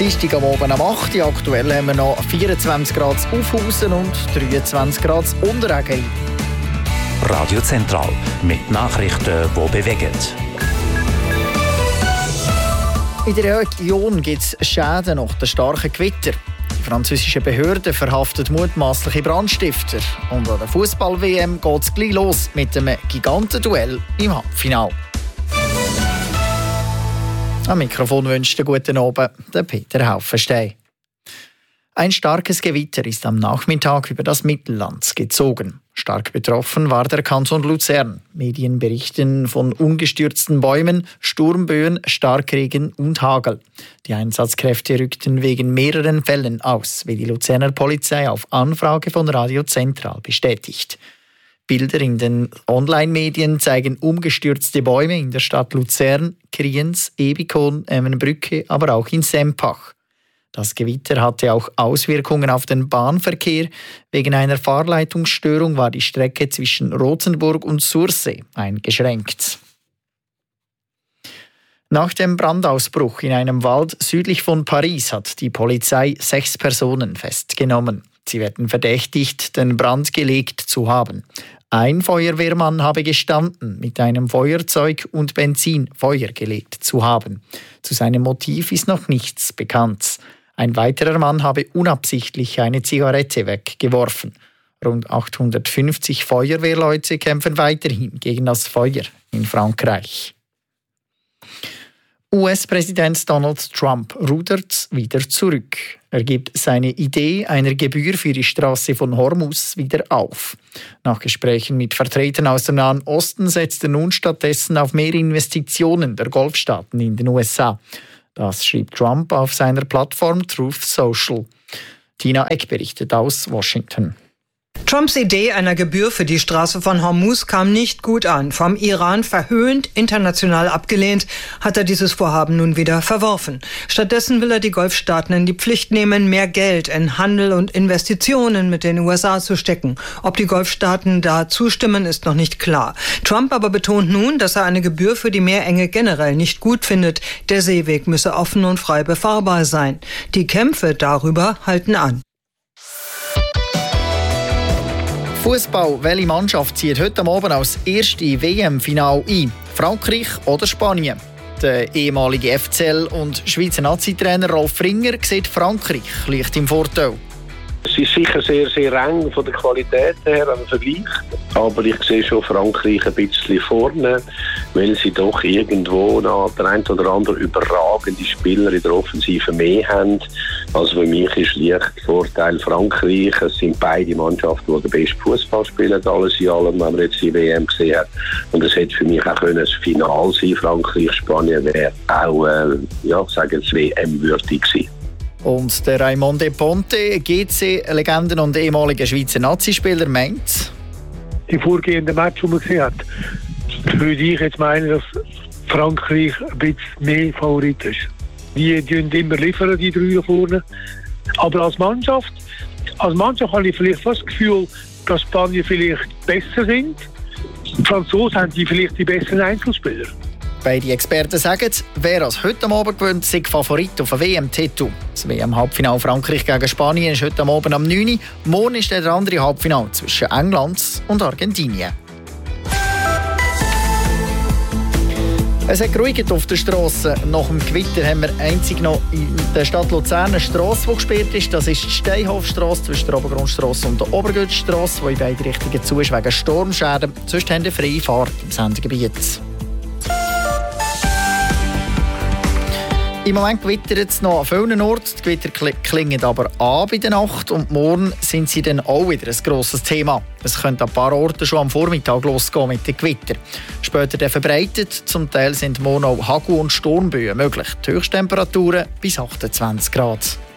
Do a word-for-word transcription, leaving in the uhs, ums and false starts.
Dienstag am Abend am acht Uhr. Aktuell haben wir noch vierundzwanzig Grad Aufhausen und dreiundzwanzig Grad Unterregen. Radio Zentral mit Nachrichten, die bewegen. In der Region gibt es Schäden nach den starken Gewitter. Die französischen Behörden verhaften mutmaßliche Brandstifter. Und an der Fußball-W M geht es gleich los mit einem Gigantenduell im Halbfinale. Am Mikrofon wünscht einen guten Abend der Peter Haufenstein. Ein starkes Gewitter ist am Nachmittag über das Mittelland gezogen. Stark betroffen war der Kanton Luzern. Medien berichten von umgestürzten Bäumen, Sturmböen, Starkregen und Hagel. Die Einsatzkräfte rückten wegen mehreren Fällen aus, wie die Luzerner Polizei auf Anfrage von Radio Zentral bestätigt. Bilder in den Online-Medien zeigen umgestürzte Bäume in der Stadt Luzern, Kriens, Ebikon, Emmenbrücke, aber auch in Sempach. Das Gewitter hatte auch Auswirkungen auf den Bahnverkehr. Wegen einer Fahrleitungsstörung war die Strecke zwischen Rothenburg und Sursee eingeschränkt. Nach dem Brandausbruch in einem Wald südlich von Paris hat die Polizei sechs Personen festgenommen. Sie werden verdächtigt, den Brand gelegt zu haben. Ein Feuerwehrmann habe gestanden, mit einem Feuerzeug und Benzin Feuer gelegt zu haben. Zu seinem Motiv ist noch nichts bekannt. Ein weiterer Mann habe unabsichtlich eine Zigarette weggeworfen. Rund achthundertfünfzig Feuerwehrleute kämpfen weiterhin gegen das Feuer in Frankreich. U S-Präsident Donald Trump rudert wieder zurück. Er gibt seine Idee einer Gebühr für die Straße von Hormuz wieder auf. Nach Gesprächen mit Vertretern aus dem Nahen Osten setzt er nun stattdessen auf mehr Investitionen der Golfstaaten in den U S A. Das schrieb Trump auf seiner Plattform Truth Social. Tina Eck berichtet aus Washington. Trumps Idee einer Gebühr für die Straße von Hormuz kam nicht gut an. Vom Iran verhöhnt, international abgelehnt, hat er dieses Vorhaben nun wieder verworfen. Stattdessen will er die Golfstaaten in die Pflicht nehmen, mehr Geld in Handel und Investitionen mit den U S A zu stecken. Ob die Golfstaaten da zustimmen, ist noch nicht klar. Trump aber betont nun, dass er eine Gebühr für die Meerenge generell nicht gut findet. Der Seeweg müsse offen und frei befahrbar sein. Die Kämpfe darüber halten an. Fußball, welche Mannschaft zieht heute Abend als erste W M-Final ein? Frankreich oder Spanien? Der ehemalige F C L und Schweizer Nazi-Trainer Rolf Ringer sieht Frankreich leicht im Vorteil. Es ist sicher sehr, sehr eng von der Qualität her am Vergleich. Aber ich sehe schon Frankreich ein bisschen vorne, weil sie doch irgendwo noch der ein oder andere überragende Spieler in der Offensive mehr haben. Also für mich ist leicht Vorteil Frankreich. Es sind beide Mannschaften, die den besten Fußball spielen, alles in allem, wenn man jetzt die W M gesehen hat. Und es hätte für mich auch ein Finale sein. Frankreich-Spanien wäre auch, äh, ja, sagen wir, W M-würdig gewesen. Und der Raimondi Ponte, G C-Legenden und ehemaliger Schweizer Nazispieler, meint: Die vorgehenden Match, die man gesehen hat, würde ich jetzt meinen, dass Frankreich ein bisschen mehr Favorit ist. Die liefern immer liefern, die drei da vorne. Aber als Mannschaft, als Mannschaft habe ich vielleicht fast das Gefühl, dass Spanien vielleicht besser sind. Die Franzosen haben die vielleicht die besseren Einzelspieler. Beide Experten sagen, wer als heute Abend gewinnt, sei Favorit auf den W M-Titel. Das W M-Halbfinale Frankreich gegen Spanien ist heute Abend am neun Uhr. Morgen ist der andere Halbfinale zwischen England und Argentinien. Es hat geruhigt auf der Strasse. Nach dem Gewitter haben wir einzig noch in der Stadt Luzern eine Strasse, die gesperrt ist. Das ist die Steinhofstrasse zwischen der Obergrundstrasse und der Obergötzstrasse, die in beide Richtungen zu ist wegen Sturmschäden. Sonst haben wir freie Fahrt im Sendegebiet. Im Moment gewittert es noch an vielen Orten. Die Gewitter klingen aber an bei der Nacht und morgen sind sie dann auch wieder ein grosses Thema. Es könnte an ein paar Orten schon am Vormittag losgehen mit den Gewittern. Später dann verbreitet. Zum Teil sind morgen auch Hagel- und Sturmböen möglich. Die Höchsttemperaturen bis achtundzwanzig Grad.